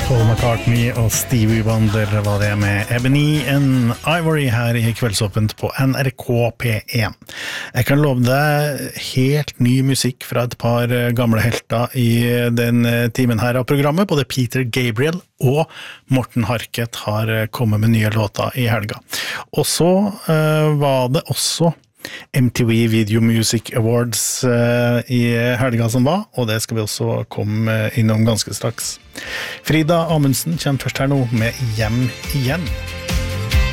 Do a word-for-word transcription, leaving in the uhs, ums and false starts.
Paul McCartney og Stevie Wonder var det med Ebony and Ivory her i Kveldsåpent på N R K P én. Jeg kan love deg helt ny musikk fra et par gamle helter i den timen her av programmet. Både Peter Gabriel og Morten Harket har kommet med nye låter i helga. Og så uh, var det også M T V Video Music Awards uh, i helga som var, og det skal vi også komme innom ganske straks. Frida Amundsen kommer først her nå med Hjem igjen.